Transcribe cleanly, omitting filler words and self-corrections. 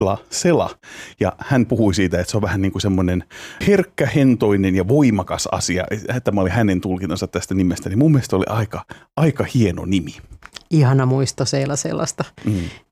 Sela. Ja hän puhui siitä, että se on vähän niin kuin semmoinen herkkähentoinen ja voimakas asia. Tämä oli hänen tulkintansa tästä nimestä, niin mun mielestä oli aika hieno nimi. Ihana muisto Selasta.